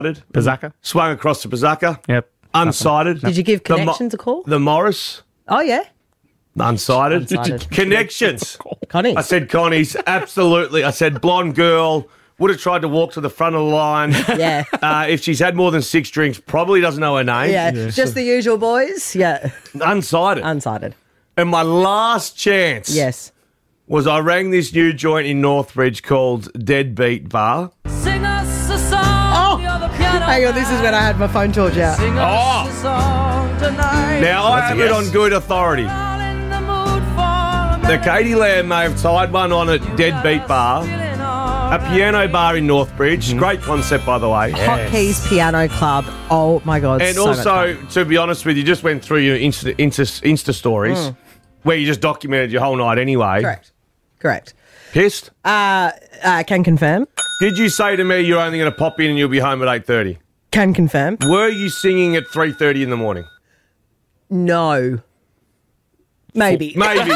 Pizzacca. Swung across to Pizzacca. Yep. Unsighted. Did you give Connections a call? The Morris. Oh, yeah. Unsighted. Unsighted. Connections. Connie. I said Connie's. Absolutely. I said blonde girl. Would have tried to walk to the front of the line. Yeah. If she's had more than 6 drinks, probably doesn't know her name. Yeah. Just the usual boys. Yeah. Unsighted. Unsighted. And my last chance Yes. was I rang this new joint in Northbridge called Deadbeat Bar. Sing us a song. Oh, You're the piano hang on. This is when I had my phone torch out. Sing us a song tonight. Now, I have it on good authority All in the mood for that Katie Lamb may have tied one on at Deadbeat Bar, a piano bar in Northbridge. Great concept, by the way. Hot Keys Piano Club. Oh, my God. And so much also, fun. to be honest with you, just went through your Insta stories where you just documented your whole night anyway. Correct. Pissed? Can confirm. Did you say to me you're only going to pop in and you'll be home at 8:30? Can confirm. Were you singing at 3:30 in the morning? No. Maybe. Maybe.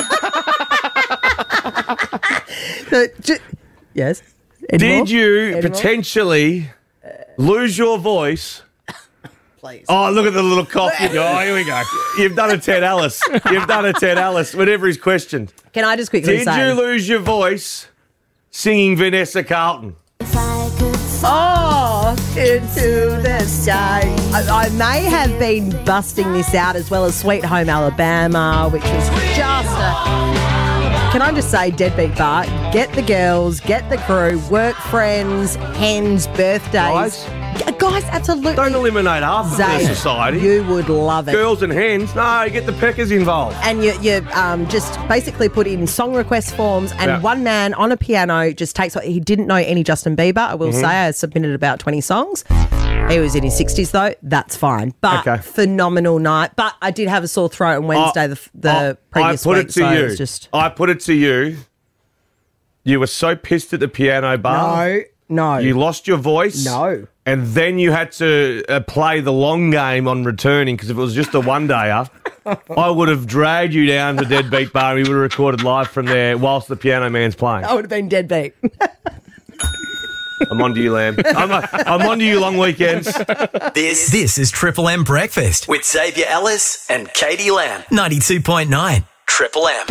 Yes. Any more? Did you Any more? potentially lose your voice? Please. Oh, look at the little cough. Oh, here we go. You've done a Ted Ellis. You've done a Ted Ellis whenever he's questioned. Can I just quickly Did say? you lose your voice singing Vanessa Carlton? Oh, into the sky. I may have been busting this out as well as Sweet Home Alabama, which was just a... Can I just say, Deadbeat Bar, get the girls, get the crew, work friends, hens, birthdays. Guys, absolutely. Don't eliminate half of Zane, the society. You would love it. Girls and hens. No, get the peckers involved. And you just basically put in song request forms, and one man on a piano just takes. He didn't know any Justin Bieber. I will say, I submitted about 20 songs. He was in his 60s though. That's fine, but phenomenal night. But I did have a sore throat on Wednesday. The previous week. I put it to you. You were so pissed at the piano bar. No. You lost your voice. No. And then you had to play the long game on returning, because if it was just a one-dayer, I would have dragged you down to Deadbeat Bar and we would have recorded live from there whilst the piano man's playing. I would have been deadbeat. I'm on to you, Lamb. I'm on to you, long weekends. This is Triple M Breakfast with Xavier Ellis and Katie Lamb. 92.9 Triple M.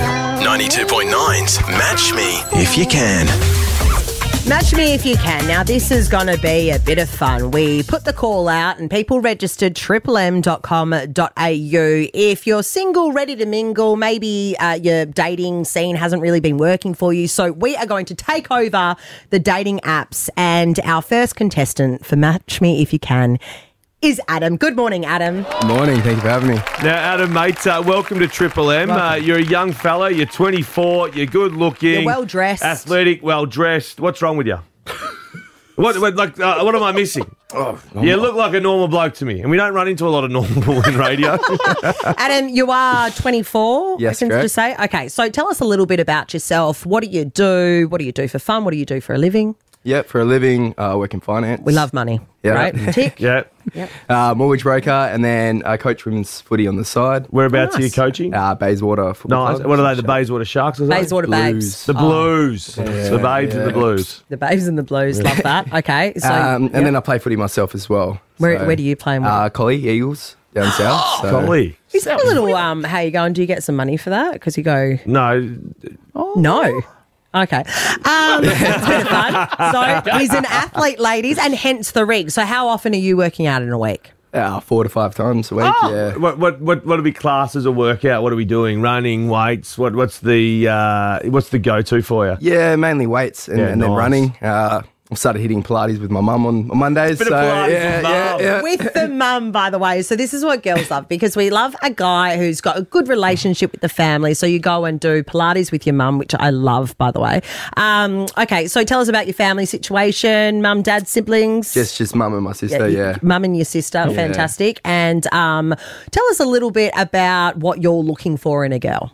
92.9's Match Me If You Can. Match me if you can. Now, this is going to be a bit of fun. We put the call out and people registered triplem.com.au. If you're single, ready to mingle, maybe your dating scene hasn't really been working for you. So we are going to take over the dating apps, and our first contestant for Match Me If You Can is Adam. Good morning, Adam. Good morning. Thank you for having me. Now, Adam, mate, welcome to Triple M. You're a young fella. You're 24. You're good looking. You're well dressed. Athletic, well dressed. What's wrong with you? What am I missing? You look like a normal bloke to me, and we don't run into a lot of normal people in radio. Adam, you are 24. Yes, I can correct. just say. Okay, so tell us a little bit about yourself. What do you do? What do you do for fun? What do you do for a living? Yep, for a living, I work in finance. We love money, Yeah. right? Tick. Yeah. Mortgage broker, and then I coach women's footy on the side. Whereabouts are you Nice. coaching? Bayswater football Nice. club. What are they, the Bayswater Sharks? Or something? Bayswater Babes. The Blues. The Babes and the Blues. The Babes and the Blues. Love that. Okay. So and then I play footy myself as well. where do you play? Collie Eagles down south. So. Golly. Is that a little, how you going? Do you get some money for that? Because you go, No. no. Okay. It's a bit of fun. So he's an athlete, ladies, and hence the rig. So how often are you working out in a week? 4 to 5 times a week, yeah. What are we classes of workout? What are we doing? Running, weights? What's the go-to for you? Yeah, mainly weights and then nice. running. I started hitting Pilates with my mum on Mondays. Bit of Pilates with mum. yeah. With the mum, by the way. So this is what girls love, because we love a guy who's got a good relationship with the family. So you go and do Pilates with your mum, which I love, by the way. Okay, so tell us about your family situation. Mum, dad, siblings? Just mum and my sister, yeah. Mum and your sister, fantastic. And tell us a little bit about what you're looking for in a girl.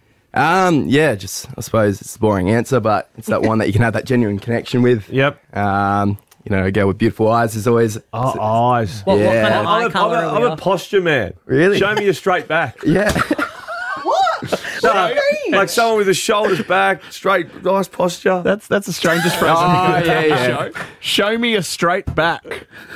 I suppose it's a boring answer, but it's that one that you can have that genuine connection with. Yep. A girl with beautiful eyes is always... Eyes. What kind of eye I'm colour are a we? posture man. Really? Show me your straight back. Yeah. Like someone with the shoulders back, straight, nice posture. That's the strangest phrase I think I've heard on the yeah. show. Show me a straight back.